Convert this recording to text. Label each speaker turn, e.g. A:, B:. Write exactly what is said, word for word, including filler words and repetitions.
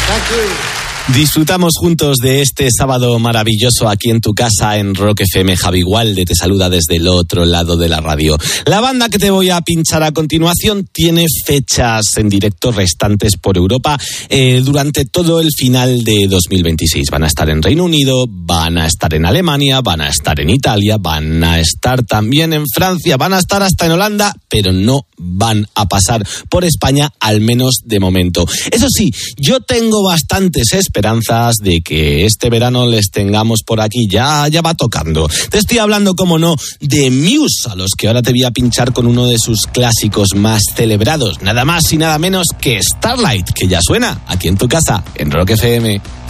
A: Thank you.
B: Disfrutamos juntos de este sábado maravilloso aquí en tu casa en Rock F M. Javi Gualde te saluda desde el otro lado de la radio. La banda que te voy a pinchar a continuación tiene fechas en directo restantes por Europa eh, durante todo el final de dos mil veintiséis. Van a estar en Reino Unido, van a estar en Alemania, van a estar en Italia, van a estar también en Francia, van a estar hasta en Holanda, pero no van a pasar por España, al menos de momento. Eso sí, yo tengo bastantes esperanzas de que este verano les tengamos por aquí. Ya, ya va tocando. Te estoy hablando, como no, de Muse, a los que ahora te voy a pinchar con uno de sus clásicos más celebrados, nada más y nada menos que Starlight, que ya suena aquí en tu casa, en Rock F M.